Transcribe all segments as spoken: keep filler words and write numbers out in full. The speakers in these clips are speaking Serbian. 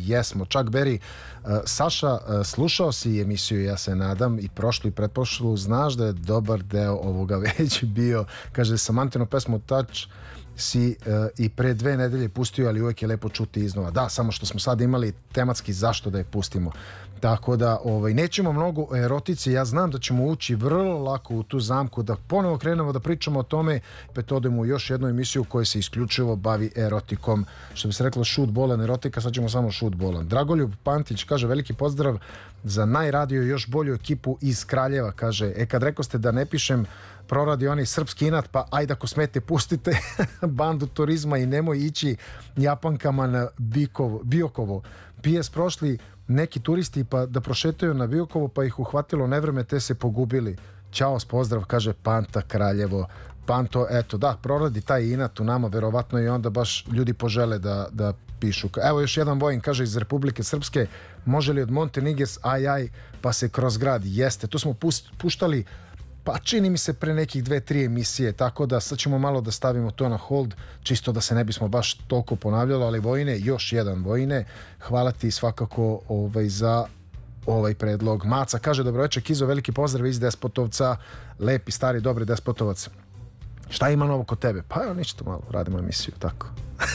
jesmo. Čak Beri, uh, Saša, uh, slušao si emisiju, ja se nadam, i prošlu i pretprošlu, znaš da je dobar deo ovoga već bio, kaže, Samantinu pesmu Touch si uh, i pre dve nedelje pustio, ali uvijek je lepo čuti iznova. Da, samo što smo sad imali tematski zašto da je pustimo. Tako da ovaj, nećemo mnogo o erotici, ja znam da ćemo ući vrlo lako u tu zamku, da ponovo krenemo da pričamo o tome, pet odemo u još jednu emisiju koja se isključivo bavi erotikom, što bi se reklo šut bolan erotika, sad ćemo samo šut bolan. Dragoljub Pantić kaže, veliki pozdrav za najradio još bolju ekipu iz Kraljeva, kaže, e kad rekao ste da ne pišem proradi oni srpski inat, pa ajde ako smete pustite bandu turizma i nemoj ići Japankama na Bikovo, Biokovo. P S prošli neki turisti pa da prošetaju na Biokovo, pa ih uhvatilo nevreme, te se pogubili. Ćao, pozdrav, kaže Panta Kraljevo. Panto, eto, da, proradi taj inat u nama, verovatno, i onda baš ljudi požele da, da pišu. Evo još jedan Vojin, kaže, iz Republike Srpske, može li od Monteniges, aj, aj, pa se kroz grad, jeste. Tu smo pust, puštali, pa čini mi se pre nekih dve, tri emisije, tako da sad ćemo malo da stavimo to na hold, čisto da se ne bismo baš toliko ponavljalo, ali Vojine, još jedan Vojine, hvala ti svakako ovaj, za ovaj predlog. Maca kaže, dobroveče Kizo, veliki pozdrav iz Despotovca, lepi, stari, dobri Despotovac. Šta ima novo kod tebe? Pa evo ništa, malo radimo emisiju, tako.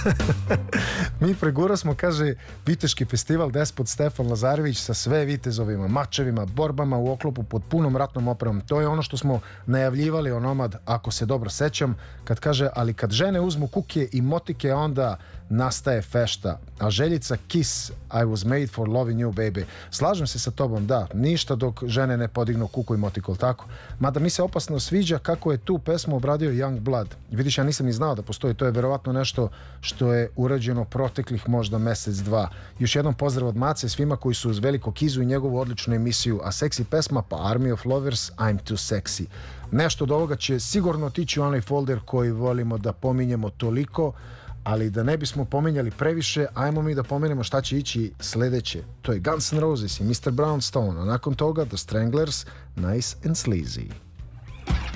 Mi pregura smo, kaže, Viteški festival Despot Stefan Lazarević sa sve vitezovima, mačevima, borbama u oklopu pod punom ratnom opremom. To je ono što smo najavljivali o Nomad, ako se dobro sećam, kad kaže, ali kad žene uzmu kukije i motike, onda nastaje fešta. A željica Kiss, I was made for loving you, baby. Slažem se sa tobom, da, ništa dok žene ne podignu kuku i motikol, tako. Mada mi se opasno sviđa kako je tu pesmu obradio Young Blood. Vidiš, ja nisam ni znao da postoji, to je verovatno nešto što je urađeno proteklih možda mesec, dva. Još jednom pozdrav od Mace svima koji su uz veliko Kizu i njegovu odličnu emisiju, a seksi pesma pa Army of Lovers, I'm Too Sexy. Nešto od ovoga će sigurno otići u onaj folder koji volimo da pominjemo toliko, ali da ne bismo pominjali previše, ajmo mi da pomenemo šta će ići sledeće. To je Guns N' Roses i mister Brownstone, a nakon toga The Stranglers, Nice and Sleazy.